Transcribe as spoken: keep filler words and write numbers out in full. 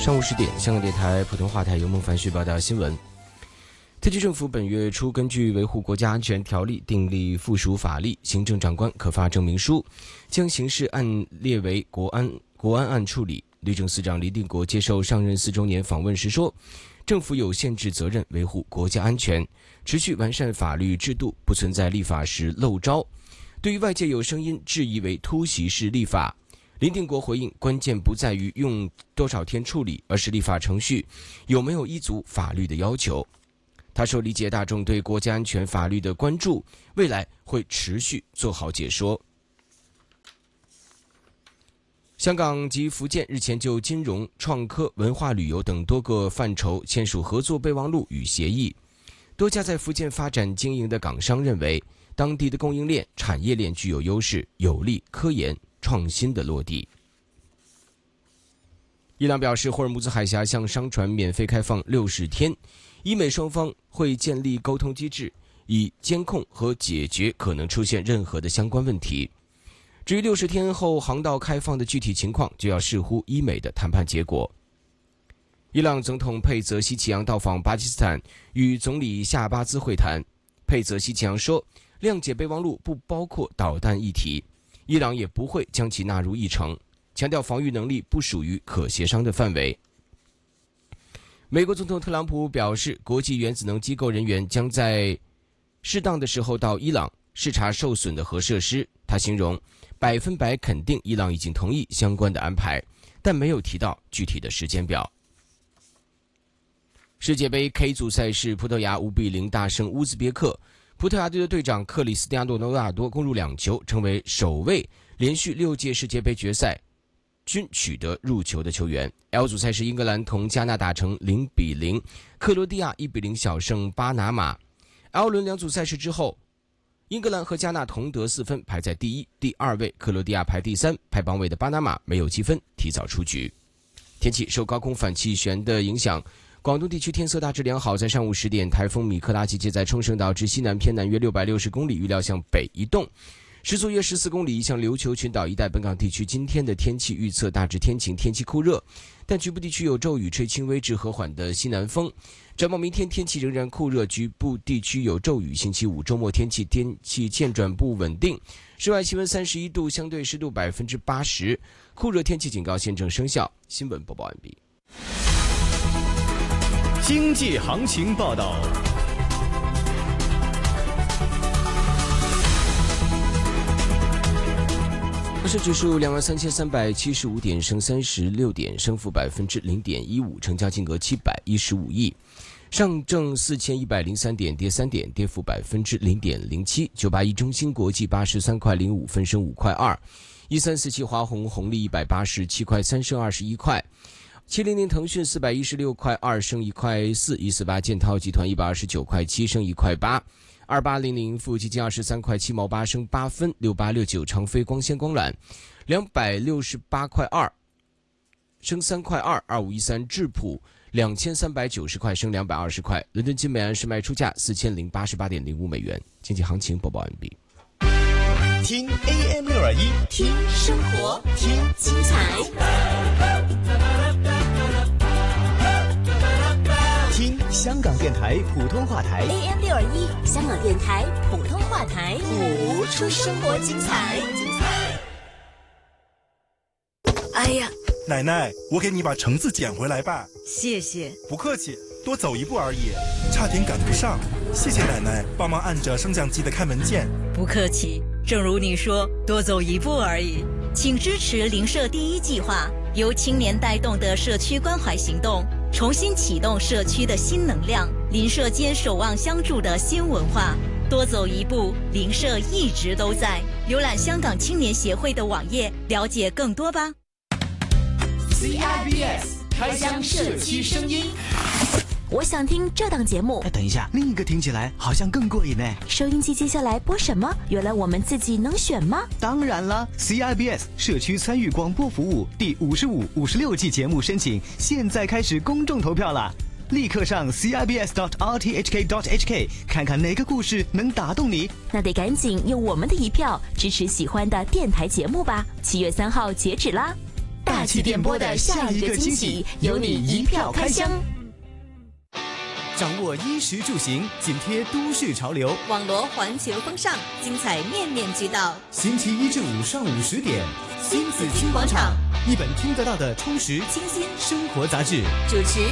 上午十点，香港电台普通话台由孟凡旭报道新闻。特区政府本月初根据《维护国家安全条例》订立附属法例，行政长官可发证明书，将刑事案列为国安国安案处理。律政司长林定国接受上任四周年访问时说，政府有限制责任维护国家安全，持续完善法律制度，不存在立法时漏招。对于外界有声音质疑为突袭式立法，林定国回应，关键不在于用多少天处理，而是立法程序有没有依足法律的要求。他说，理解大众对国家安全法律的关注，未来会持续做好解说。香港及福建日前就金融、创科、文化旅游等多个范畴签署合作备忘录与协议。多家在福建发展经营的港商认为，当地的供应链、产业链具有优势，有利科研创新的落地。伊朗表示，霍尔木兹海峡向商船免费开放六十天，伊美双方会建立沟通机制，以监控和解决可能出现任何的相关问题。至于六十天后航道开放的具体情况，就要视乎伊美的谈判结果。伊朗总统佩泽希奇扬到访巴基斯坦，与总理夏巴兹会谈。佩泽希奇扬说，谅解备忘录不包括导弹议题，伊朗也不会将其纳入议程，强调防御能力不属于可协商的范围。美国总统特朗普表示，国际原子能机构人员将在适当的时候到伊朗视察受损的核设施。他形容百分百肯定伊朗已经同意相关的安排，但没有提到具体的时间表。世界杯 K 组赛事，葡萄牙五比零大胜乌兹别克，葡萄牙队的队长克里斯蒂亚诺·罗纳尔多攻入两球，成为首位连续六届世界杯决赛均取得入球的球员。L 组赛事，英格兰同加纳打成零比零，克罗地亚一比零小胜巴拿马。L 轮两组赛事之后，英格兰和加纳同得四分，排在第一、第二位，克罗地亚排第三，排榜尾的巴拿马没有积分，提早出局。天气，受高空反气旋的影响，广东地区天色大致良好，在上午十点，台风米克拉集结在冲绳岛至西南偏南约六百六十公里，预料向北移动，时速约十四公里，向琉球群岛一带。本港地区今天的天气预测大致天晴，天气酷热，但局部地区有骤雨，吹轻微至和缓的西南风。展望明天天气仍然酷热，局部地区有骤雨。星期五周末天气天气渐转不稳定，室外气温三十一度，相对湿度百分之八十，酷热天气警告现正生效。新闻播报完毕。 经济行情报道。 恒生指数两万三千三百七十五点，升三十六点，升幅百分之零点一五，成交金额七百一十五亿。上证四千一百零三点，跌三点，跌幅百分之零点零七。九八一中芯国际八十三块零五分，升五块二。一三四七华虹红利一百八十七块三，升二十一块。七零零腾讯四百一十六块二，升一块四。一四八建滔集团一百二十九块七，升一块八。二八零零富基金二十三块七毛八，升八分。六八六九长飞光纤光缆两百六十八块二，升三块二。二五一三智普两千三百九十块，升两百二十块。伦敦金每安士卖出价四千零八十八点零五美元。经济行情播报完毕。 听 A M 六二一， 听生活，听精彩， 听香港电台普通话台 A M 六二一，香港电台普通话台，谱出生活精彩。 哎呀， 奶奶，我给你把橙子捡回来吧。 谢谢。 不客气，多走一步而已，差点赶不上。谢谢奶奶帮忙按着升降机的开门键。 不客气，正如你说，多走一步而已。请支持邻舍第一计划，由青年带动的社区关怀行动，重新启动社区的新能量，邻舍间守望相助的新文化。多走一步，邻舍一直都在。浏览香港青年协会的网页，了解更多吧。 C I B S 开箱社区声音。 我想听这档节目。 哎，等一下，另一个听起来好像更过瘾呢。 收音机接下来播什么？原来我们自己能选吗？ 当然了 ，C I B S 社区参与广播服务第五十五、五十六季节目申请现在开始公众投票了。立刻上 c i b s dot r t h k dot h k 看看哪个故事能打动你。 那得赶紧用我们的一票支持喜欢的电台节目吧。七月三号截止啦！ 大大气电波的下一个惊喜，由你一票开箱。 掌握衣食住行，紧贴都市潮流， 网罗环球风尚，精彩面面俱到。 星期一至五上午十点， 新紫金广场， 一本听得到的充实清新生活杂志。 主持